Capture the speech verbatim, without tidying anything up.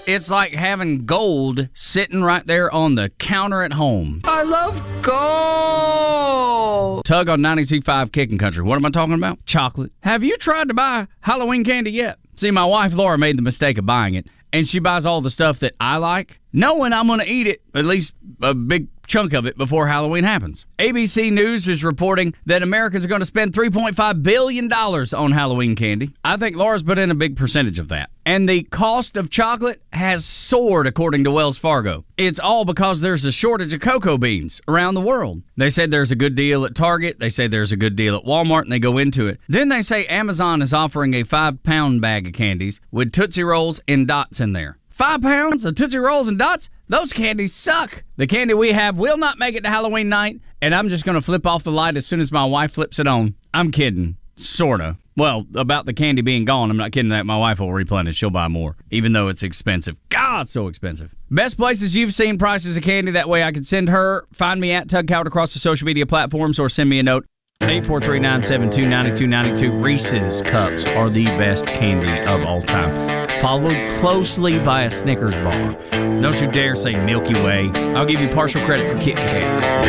It's like having gold sitting right there on the counter at home. I love gold. Tug on ninety-two point five Kicking Country. What am I talking about? Chocolate. Have you tried to buy Halloween candy yet? See, my wife Laura made the mistake of buying it, and she buys all the stuff that I like, knowing I'm going to eat it, at least a big chunk of it, before Halloween happens. A B C News is reporting that Americans are going to spend three point five billion dollars on Halloween candy. I think Laura's put in a big percentage of that. And the cost of chocolate has soared, according to Wells Fargo. It's all because there's a shortage of cocoa beans around the world. They said there's a good deal at Target. They say there's a good deal at Walmart, and they go into it. Then they say Amazon is offering a five-pound bag of candies with Tootsie Rolls and Dots in there. Five pounds of Tootsie Rolls and Dots? Those candies suck. The candy we have will not make it to Halloween night, and I'm just going to flip off the light as soon as my wife flips it on. I'm kidding. Sorta. Well, about the candy being gone, I'm not kidding that. My wife will replenish. She'll buy more, even though it's expensive. God, so expensive. Best places you've seen prices of candy. That way I can send her. Find me at Tug Coward across the social media platforms, or send me a note. eight four three, nine seven two, nine two nine two. Reese's Cups are the best candy of all time, followed closely by a Snickers bar. Don't you dare say Milky Way. I'll give you partial credit for Kit Kats.